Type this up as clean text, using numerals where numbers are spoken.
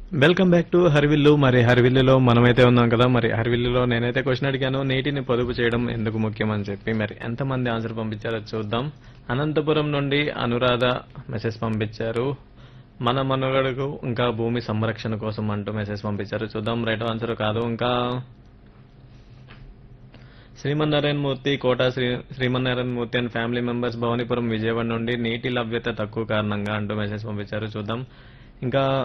Welcome back to హరివిల్లు. మరి హరివిల్లులో మనమైతే ఉన్నాం కదా. మరి హరివిల్లులో నేనైతే క్వశ్చన్ అడిగాను, నీటిని పొదుపు చేయడం ఎందుకు ముఖ్యం అని చెప్పి. మరి ఎంతమంది ఆన్సర్ పంపించారో చూద్దాం. అనంతపురం నుండి అనురాధ మెసేజ్ పంపించారు. మన మనుగడకు ఇంకా భూమి సంరక్షణ కోసం అంటూ మెసేజ్ పంపించారు. చూద్దాం రైట్ ఆన్సర్ కాదు. ఇంకా శ్రీమన్నారాయణ మూర్తి కోట శ్రీమన్నారాయణ మూర్తి and family members Bhavanipuram Vijayawada నుండి నీటి లభ్యత తక్కువ కారణంగా అంటూ మెసేజ్ పంపించారు. చూద్దాం. ఇంకా